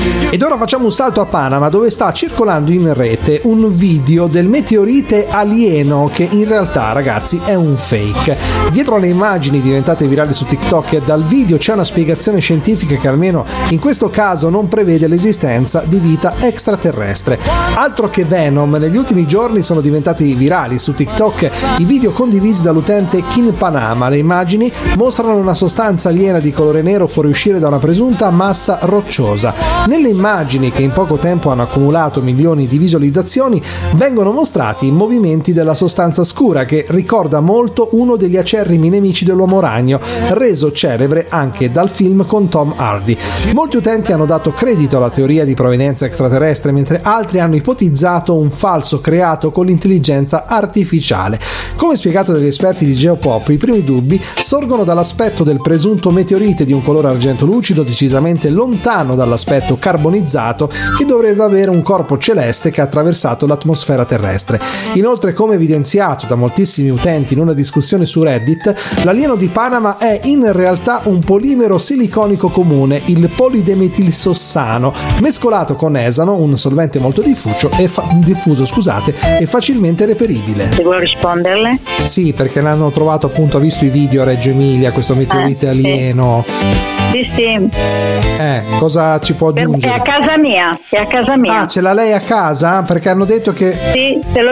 Ed ora facciamo un salto a Panama, dove sta circolando in rete un video del meteorite alieno che in realtà, ragazzi, è un fake. Dietro alle immagini diventate virali su TikTok e dal video c'è una spiegazione scientifica che almeno in questo caso non prevede l'esistenza di vita extraterrestre. Altro che Venom, negli ultimi giorni sono diventati virali su TikTok i video condivisi dall'utente Kin Panama. Le immagini mostrano una sostanza aliena di colore nero fuoriuscire da una presunta massa rocciosa. Nelle immagini, che in poco tempo hanno accumulato milioni di visualizzazioni, vengono mostrati i movimenti della sostanza scura che ricorda molto uno degli acerrimi nemici dell'uomo ragno, reso celebre anche dal film con Tom Hardy. Molti utenti hanno dato credito alla teoria di provenienza extraterrestre, mentre altri hanno ipotizzato un falso creato con l'intelligenza artificiale. Come spiegato dagli esperti di Geopop, i primi dubbi sorgono dall'aspetto del presunto meteorite di un colore argento lucido decisamente lontano dall'aspetto carbonizzato che dovrebbe avere un corpo celeste che ha attraversato l'atmosfera terrestre. Inoltre, come evidenziato da moltissimi utenti in una discussione su Reddit, l'alieno di Panama è in realtà un polimero siliconico comune, il polidemetilsossano, mescolato con esano, un solvente molto diffuso e facilmente reperibile. Devo risponderle? Sì, perché l'hanno trovato, appunto, ha visto i video a Reggio Emilia, questo meteorite alieno. Sì. Cosa ci può aggiungere? È a casa mia. Ah, ce l'ha lei a casa? Perché hanno detto che... Sì, te lo